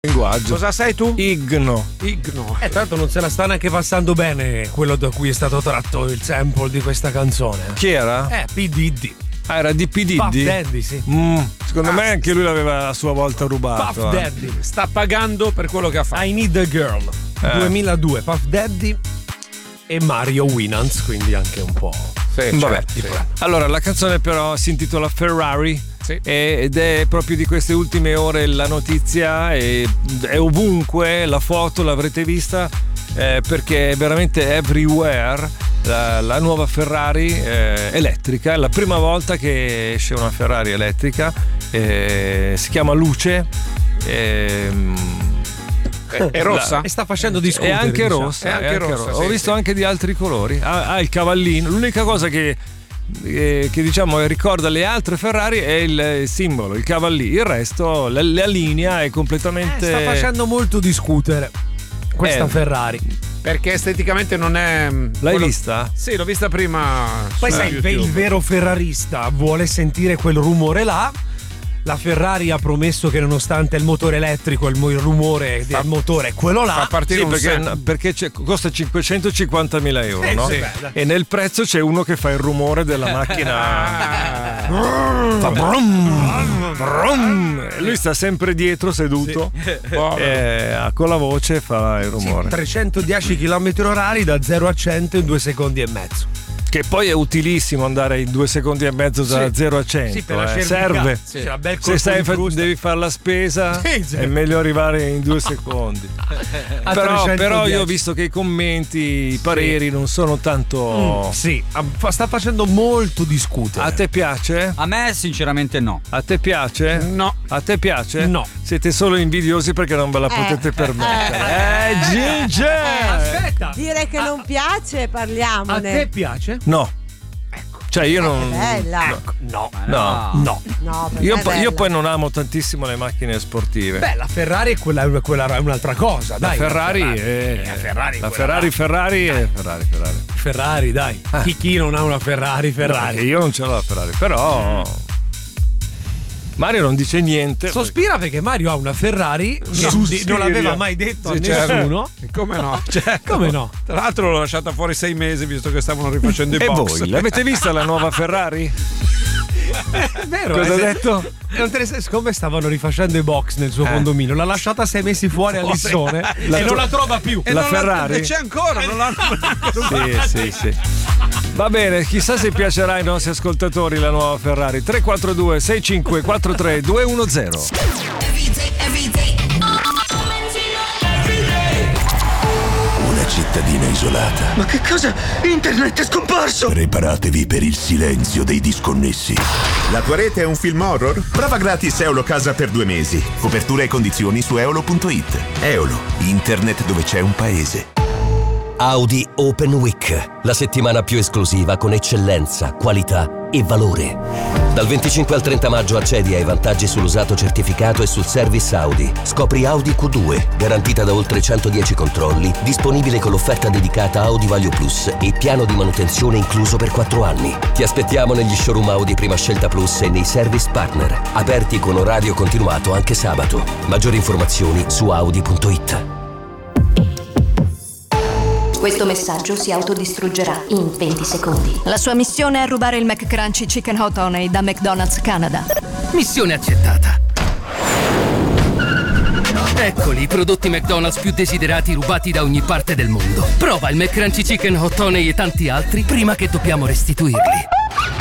linguaggio. Cosa sei tu? Igno. Tanto non se la sta neanche passando bene quello da cui è stato tratto il sample di questa canzone. Chi era? P. Diddy. Ah, era di P. Puff Diddy? Daddy, sì. Secondo me anche lui l'aveva a sua volta rubato. Puff Daddy. Sta pagando per quello che ha fatto. I Need a Girl. 2002. Puff Daddy e Mario Winans, quindi anche un po'. Sì, Vabbè. certo, sì. Allora, la canzone però si intitola Ferrari. Sì. Ed è proprio di queste ultime ore la notizia, è ovunque, la foto l'avrete vista, perché è veramente everywhere la nuova Ferrari elettrica. È la prima volta che esce una Ferrari elettrica, si chiama Luce. È rossa? E sta facendo discutere. È anche diciamo. rossa. È anche rossa, sì, Ho visto sì. anche di altri colori. Ha il cavallino. L'unica cosa che diciamo ricorda le altre Ferrari è il simbolo, il cavallino. Il resto, la linea è completamente. Sta facendo molto discutere questa Ferrari. Perché esteticamente non è. L'hai vista? Sì, l'ho vista prima. Poi su sai, YouTube. il vero ferrarista vuole sentire quel rumore là. La Ferrari ha promesso che nonostante il motore elettrico, il rumore del motore è quello là. Fa partire Sì, un perché costa 550.000 euro, no? sì. E nel prezzo c'è uno che fa il rumore della macchina. Fa brum, brum. Lui sta sempre dietro seduto, con la voce fa il rumore. 310 km/h da 0 a 100 in 2 secondi e mezzo. Che poi è utilissimo andare in 2 secondi e mezzo da 0 a 100. Sì, per la serve. Sì. C'è un bel Se colpo di devi fare la spesa, Sì. è meglio arrivare in 2 secondi. A Però 310. io ho visto che i commenti, i pareri non sono tanto. Sì, sta facendo molto discutere. A te piace? A me sinceramente no. A te piace? No. A te piace? No. Siete solo invidiosi perché non ve la potete permettere. Gigi! Aspetta, Dire che non piace, a parliamone. te piace? No. Cioè io non. Bella. No. No. No. No, per me Io è bella. poi non amo tantissimo le macchine sportive. Beh, la Ferrari è quella è un'altra cosa, La dai. Ferrari la è Ferrari, la quella Ferrari è Ferrari. Ferrari, dai. Chi non ha una Ferrari? Perché io non ce l'ho la Ferrari, però Mario non dice niente. Sospira perché Mario ha una Ferrari, non l'aveva mai detto a nessuno. Come no? Come no? Tra l'altro l'ho lasciata fuori 6 mesi visto che stavano rifacendo i E box. voi l'avete vista la nuova Ferrari? È vero. Cosa ha detto? Siccome stavano rifacendo i box nel suo condominio, l'ha lasciata 6 mesi fuori a Lissone e non la trova più. La Ferrari? E c'è ancora, non l'hanno. Sì. Va bene, chissà se piacerà ai nostri ascoltatori la nuova Ferrari. 342 6543 210. Una cittadina isolata. Ma che cosa? Internet è scomparso! Preparatevi per il silenzio dei disconnessi. La tua rete è un film horror? Prova gratis Eolo Casa per 2 mesi. Copertura e condizioni su eolo.it. Eolo, internet dove c'è un paese. Audi Open Week, la settimana più esclusiva con eccellenza, qualità e valore. Dal 25 al 30 maggio accedi ai vantaggi sull'usato certificato e sul service Audi. Scopri Audi Q2, garantita da oltre 110 controlli, disponibile con l'offerta dedicata Audi Value Plus e piano di manutenzione incluso per 4 anni. Ti aspettiamo negli showroom Audi Prima Scelta Plus e nei service partner, aperti con orario continuato anche sabato. Maggiori informazioni su audi.it. Questo messaggio si autodistruggerà in 20 secondi. La sua missione è rubare il McCrunchy Chicken Hot Honey da McDonald's Canada. Missione accettata. Eccoli i prodotti McDonald's più desiderati rubati da ogni parte del mondo. Prova il McCrunchy Chicken Hot Honey e tanti altri prima che dobbiamo restituirli.